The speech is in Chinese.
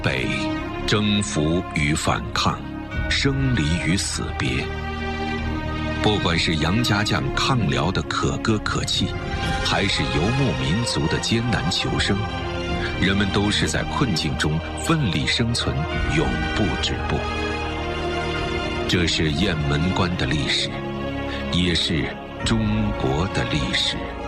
北，征服与反抗，生离与死别。不管是杨家将抗辽的可歌可泣，还是游牧民族的艰难求生，人们都是在困境中奋力生存，永不止步。这是雁门关的历史，也是中国的历史。